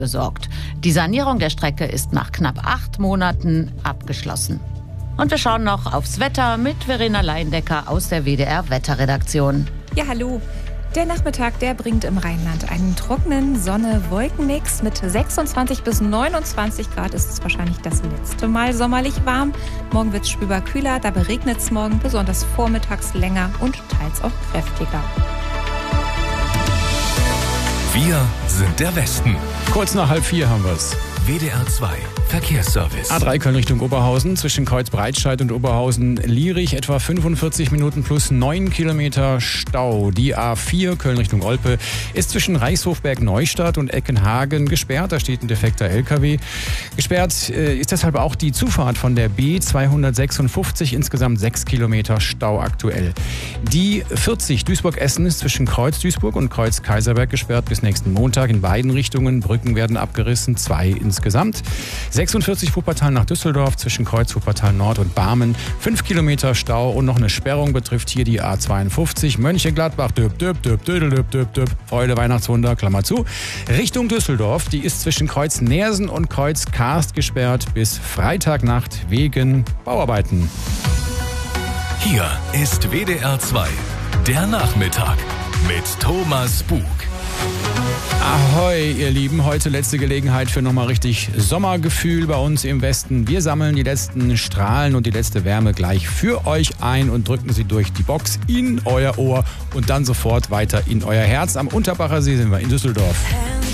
besorgt. Die Sanierung der Strecke ist nach knapp 8 Monaten abgeschlossen. Und wir schauen noch aufs Wetter mit Verena Leindecker aus der WDR-Wetterredaktion. Ja, hallo. Der Nachmittag, der bringt im Rheinland einen trockenen Sonne-Wolken-Mix. Mit 26 bis 29 Grad ist es wahrscheinlich das letzte Mal sommerlich warm. Morgen wird es spürbar kühler, dabei regnet es morgen besonders vormittags länger und teils auch kräftiger. Wir sind der Westen. Kurz nach 3:30 haben wir es. WDR 2 Verkehrsservice. A3 Köln Richtung Oberhausen, zwischen Kreuz-Breitscheid und Oberhausen-Lierich etwa 45 Minuten plus 9 Kilometer Stau. Die A4 Köln Richtung Olpe ist zwischen Reichshofberg-Neustadt und Eckenhagen gesperrt. Da steht ein defekter LKW. Gesperrt ist deshalb auch die Zufahrt von der B256, insgesamt 6 Kilometer Stau aktuell. Die 40 Duisburg-Essen ist zwischen Kreuz-Duisburg und Kreuz-Kaiserberg gesperrt bis nächsten Montag in beiden Richtungen. Brücken werden abgerissen, 2 insgesamt. 46 Wuppertal nach Düsseldorf zwischen Kreuz Wuppertal Nord und Barmen. 5 Kilometer Stau und noch eine Sperrung betrifft hier die A52 Mönchengladbach. Freude, Weihnachtswunder, Klammer zu. Richtung Düsseldorf, die ist zwischen Kreuz Neersen und Kreuz Karst gesperrt bis Freitagnacht wegen Bauarbeiten. Hier ist WDR 2, der Nachmittag mit Thomas Bug. Ahoi, ihr Lieben. Heute letzte Gelegenheit für nochmal richtig Sommergefühl bei uns im Westen. Wir sammeln die letzten Strahlen und die letzte Wärme gleich für euch ein und drücken sie durch die Box in euer Ohr und dann sofort weiter in euer Herz. Am Unterbacher See sind wir in Düsseldorf.